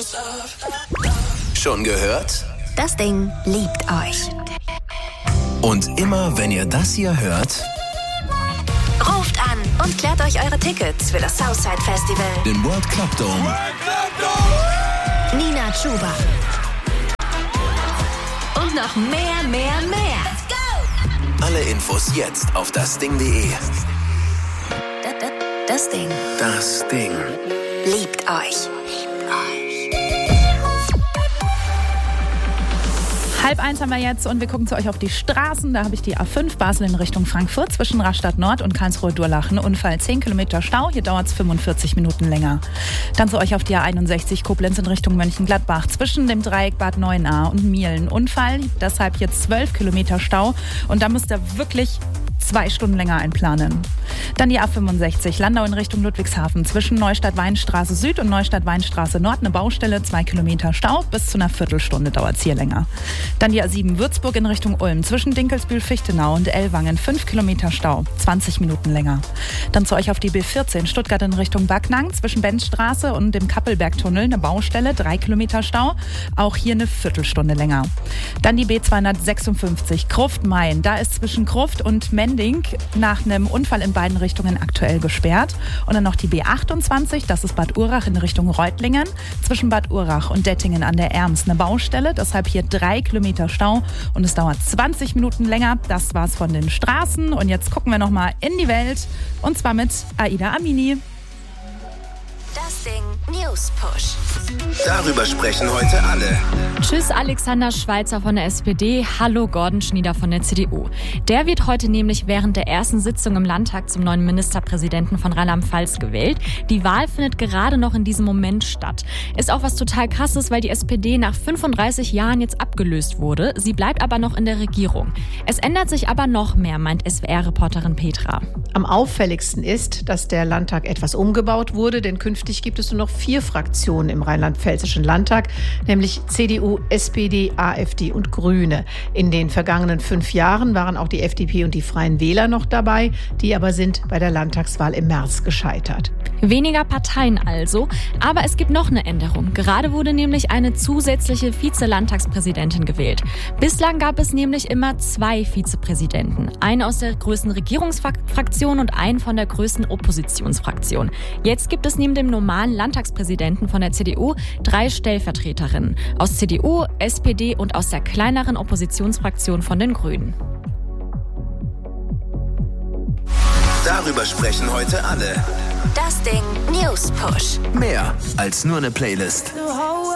Schon gehört? Das Ding liebt euch. Und immer wenn ihr das hier hört, Ruft an und klärt euch eure Tickets für das Southside Festival. den World Club Dome. Nina Chuba. Und noch mehr. Let's go! Alle Infos jetzt auf dasding.de. Das Ding Das Ding. liebt euch. 12:30 haben wir jetzt und wir gucken zu euch auf die Straßen. Da habe ich die A5 Basel in Richtung Frankfurt zwischen Rastatt Nord und Karlsruhe-Durlachen. Unfall 10 Kilometer Stau, hier dauert es 45 Minuten länger. Dann zu euch auf die A61 Koblenz in Richtung Mönchengladbach zwischen dem Dreieck Bad Neuenahr und Mielen. Unfall, deshalb jetzt 12 Kilometer Stau und da müsst ihr wirklich 2 Stunden länger einplanen. Dann die A65 Landau in Richtung Ludwigshafen zwischen Neustadt-Weinstraße Süd und Neustadt-Weinstraße Nord eine Baustelle, 2 Kilometer Stau, bis zu einer Viertelstunde dauert es hier länger. Dann die A7 Würzburg in Richtung Ulm zwischen Dinkelsbühl-Fichtenau und Ellwangen 5 Kilometer Stau, 20 Minuten länger. Dann zu euch auf die B14 Stuttgart in Richtung Backnang zwischen Benzstraße und dem Kappelbergtunnel eine Baustelle, 3 Kilometer Stau, auch hier eine Viertelstunde länger. Dann die B256 Gruft-Main, da ist zwischen Gruft und Mending nach einem Unfall in beiden Richtungen aktuell gesperrt. Und dann noch die B28, das ist Bad Urach in Richtung Reutlingen. Zwischen Bad Urach und Dettingen an der Erms eine Baustelle, deshalb hier 3 Kilometer Stau und es dauert 20 Minuten länger. Das war's von den Straßen und jetzt gucken wir nochmal in die Welt und zwar mit Aida Amini. Das Ding News Push. Darüber sprechen heute alle. Tschüss Alexander Schweitzer von der SPD, hallo Gordon Schnieder von der CDU. Der wird heute nämlich während der ersten Sitzung im Landtag zum neuen Ministerpräsidenten von Rheinland-Pfalz gewählt. Die Wahl findet gerade noch in diesem Moment statt. Ist auch was total Krasses, weil die SPD nach 35 Jahren jetzt abgelöst wurde. Sie bleibt aber noch in der Regierung. Es ändert sich aber noch mehr, meint SWR-Reporterin Petra. Am auffälligsten ist, dass der Landtag etwas umgebaut wurde, denn künftig gibt es nur noch 4 Fraktionen im rheinland-pfälzischen Landtag, nämlich CDU, SPD, AfD und Grüne. In den vergangenen 5 Jahren waren auch die FDP und die Freien Wähler noch dabei, die aber sind bei der Landtagswahl im März gescheitert. Weniger Parteien also, aber es gibt noch eine Änderung. Gerade wurde nämlich eine zusätzliche Vize-Landtagspräsidentin gewählt. Bislang gab es nämlich immer 2 Vizepräsidenten. Einen aus der größten Regierungsfraktion und einen von der größten Oppositionsfraktion. Jetzt gibt es neben dem normalen Landtagspräsidenten von der CDU 3 Stellvertreterinnen. Aus CDU, SPD und aus der kleineren Oppositionsfraktion von den Grünen. Darüber sprechen heute alle. Das Ding News Push. Mehr als nur eine Playlist.